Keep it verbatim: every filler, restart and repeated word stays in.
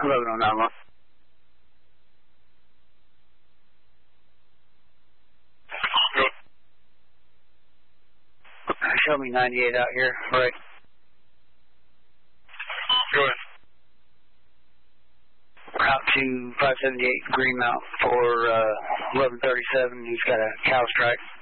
eleven oh nine one. Show me ninety-eight out here, right? Go ahead. Route to five seventy-eight Greenmount for uh, eleven thirty-seven. He's got a cow strike.